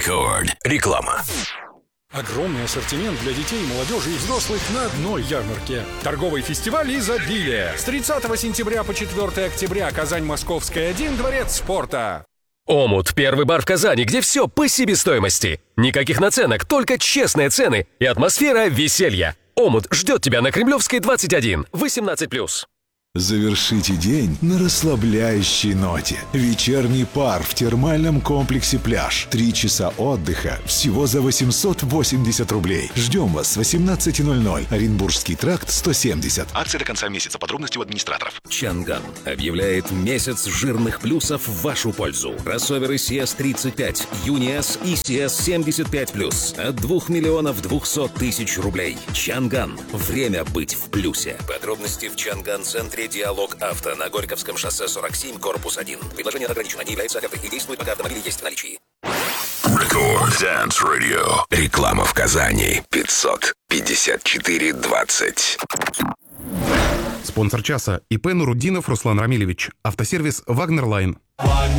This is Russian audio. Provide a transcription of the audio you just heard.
Рекорд. Реклама. Огромный ассортимент для детей, молодежи и взрослых на одной ярмарке. Торговый фестиваль «Изобилие». С 30 сентября по 4 октября. Казань, Московская, 1, Дворец спорта. Омут – первый бар в Казани, где все по себестоимости. Никаких наценок, только честные цены и атмосфера веселья. Омут ждет тебя на Кремлевской, 21, 18+. Завершите день на расслабляющей ноте. Вечерний пар в термальном комплексе «Пляж». 3 часа отдыха всего за 880 рублей. Ждем вас с 18:00. Оренбургский тракт, 170. Акция до конца месяца. Подробности у администраторов. Чанган объявляет месяц жирных плюсов в вашу пользу. Кроссоверы CS35, Юниас и CS75+. От 2 миллионов 200 тысяч рублей. Чанган. Время быть в плюсе. Подробности в Чанган-центре «Диалог Авто» на Горьковском шоссе 47, корпус 1. Предложение ограничено, не является офертой и действует, пока автомобиль есть в наличии. Рекорд Dance Radio. Реклама в Казани. 554-20. Спонсор часа ИП Нуруддинов Руслан Рамилевич. Автосервис «Вагнер Лайн».